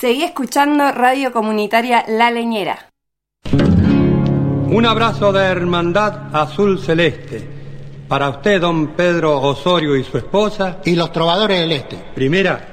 Seguí escuchando Radio Comunitaria La Leñera. Un abrazo de hermandad azul celeste para usted, don Pedro Osorio, y su esposa. Y los trovadores del Este. Primera,